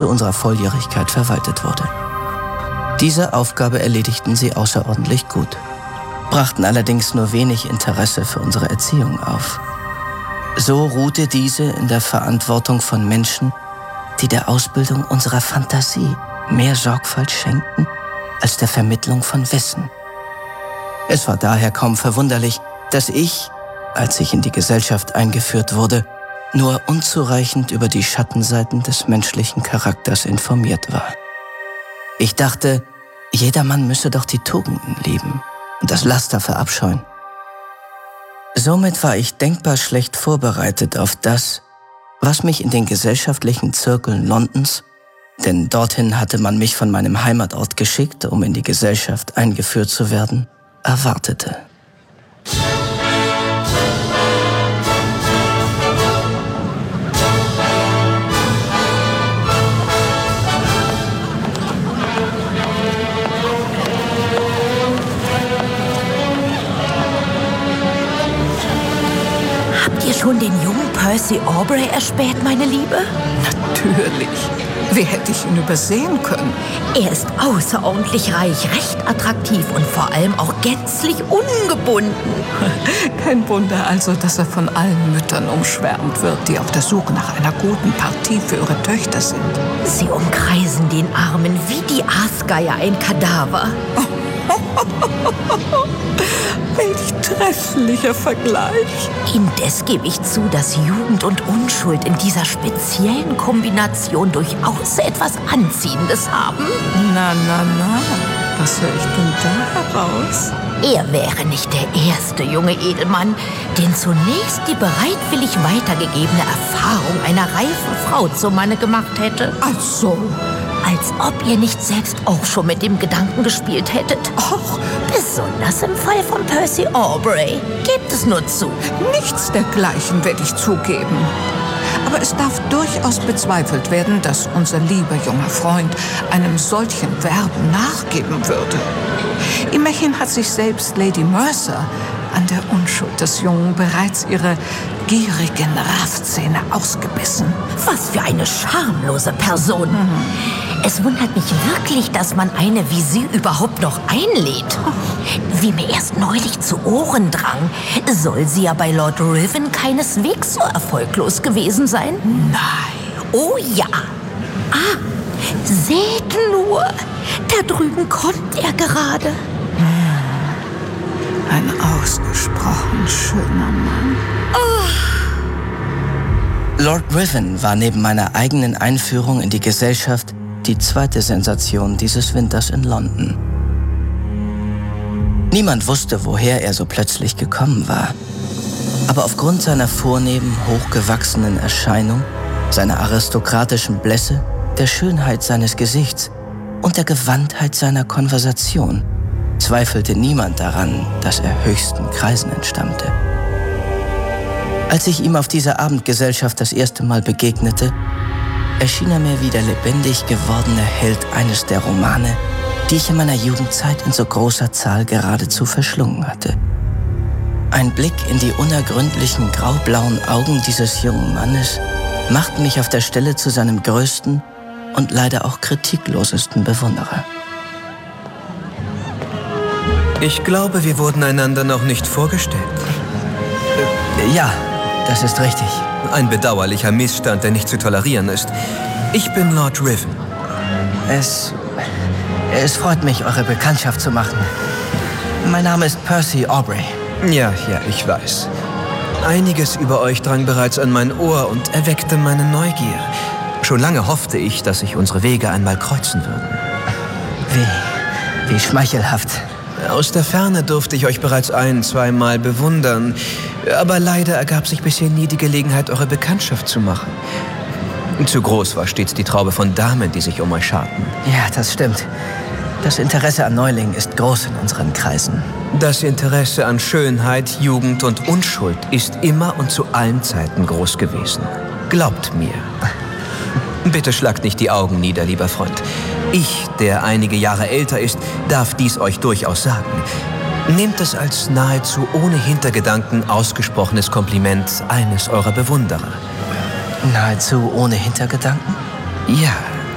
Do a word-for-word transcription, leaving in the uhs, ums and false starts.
unserer Volljährigkeit verwaltet wurde. Diese Aufgabe erledigten sie außerordentlich gut, brachten allerdings nur wenig Interesse für unsere Erziehung auf. So ruhte diese in der Verantwortung von Menschen, die der Ausbildung unserer Fantasie mehr Sorgfalt schenkten als der Vermittlung von Wissen. Es war daher kaum verwunderlich, dass ich, als ich in die Gesellschaft eingeführt wurde, nur unzureichend über die Schattenseiten des menschlichen Charakters informiert war. Ich dachte, jedermann müsse doch die Tugenden lieben und das Laster verabscheuen. Somit war ich denkbar schlecht vorbereitet auf das, was mich in den gesellschaftlichen Zirkeln Londons, denn dorthin hatte man mich von meinem Heimatort geschickt, um in die Gesellschaft eingeführt zu werden, erwartete. Schon den jungen Percy Aubrey erspäht, meine Liebe? Natürlich. Wie hätte ich ihn übersehen können? Er ist außerordentlich reich, recht attraktiv und vor allem auch gänzlich ungebunden. Kein Wunder also, dass er von allen Müttern umschwärmt wird, die auf der Suche nach einer guten Partie für ihre Töchter sind. Sie umkreisen den Armen wie die Aasgeier ein Kadaver. Welch trefflicher Vergleich. Indes gebe ich zu, dass Jugend und Unschuld in dieser speziellen Kombination durchaus etwas Anziehendes haben. Na, na, na. Was höre ich denn da heraus? Er wäre nicht der erste junge Edelmann, den zunächst die bereitwillig weitergegebene Erfahrung einer reifen Frau zum Manne gemacht hätte. Ach so. Als ob ihr nicht selbst auch schon mit dem Gedanken gespielt hättet. Och, besonders im Fall von Percy Aubrey. Gebt es nur zu. Nichts dergleichen werde ich zugeben. Aber es darf durchaus bezweifelt werden, dass unser lieber junger Freund einem solchen Werben nachgeben würde. Immerhin hat sich selbst Lady Mercer an der Unschuld des Jungen bereits ihre gierigen Raffzähne ausgebissen. Was für eine schamlose Person. Mhm. Es wundert mich wirklich, dass man eine wie sie überhaupt noch einlädt. Wie mir erst neulich zu Ohren drang, soll sie ja bei Lord Riven keineswegs so erfolglos gewesen sein. Nein. Oh ja. Ah, seht nur, da drüben kommt er gerade. Ein ausgesprochen schöner Mann. Oh. Lord Riven war neben meiner eigenen Einführung in die Gesellschaft die zweite Sensation dieses Winters in London. Niemand wusste, woher er so plötzlich gekommen war. Aber aufgrund seiner vornehmen, hochgewachsenen Erscheinung, seiner aristokratischen Blässe, der Schönheit seines Gesichts und der Gewandtheit seiner Konversation zweifelte niemand daran, dass er höchsten Kreisen entstammte. Als ich ihm auf dieser Abendgesellschaft das erste Mal begegnete, erschien er mir wie der lebendig gewordene Held eines der Romane, die ich in meiner Jugendzeit in so großer Zahl geradezu verschlungen hatte. Ein Blick in die unergründlichen graublauen Augen dieses jungen Mannes machte mich auf der Stelle zu seinem größten und leider auch kritiklosesten Bewunderer. Ich glaube, wir wurden einander noch nicht vorgestellt. Äh, ja, das ist richtig. Ein bedauerlicher Missstand, der nicht zu tolerieren ist. Ich bin Lord Riven. Es, es freut mich, eure Bekanntschaft zu machen. Mein Name ist Percy Aubrey. Ja, ja, ich weiß. Einiges über euch drang bereits an mein Ohr und erweckte meine Neugier. Schon lange hoffte ich, dass sich unsere Wege einmal kreuzen würden. Wie, wie schmeichelhaft. Aus der Ferne durfte ich euch bereits ein-, zweimal bewundern. Aber leider ergab sich bisher nie die Gelegenheit, eure Bekanntschaft zu machen. Zu groß war stets die Traube von Damen, die sich um euch scharten. Ja, das stimmt. Das Interesse an Neulingen ist groß in unseren Kreisen. Das Interesse an Schönheit, Jugend und Unschuld ist immer und zu allen Zeiten groß gewesen. Glaubt mir. Bitte schlagt nicht die Augen nieder, lieber Freund. Ich, der einige Jahre älter ist, darf dies euch durchaus sagen. Nehmt es als nahezu ohne Hintergedanken ausgesprochenes Kompliment eines eurer Bewunderer. Nahezu ohne Hintergedanken? Ja.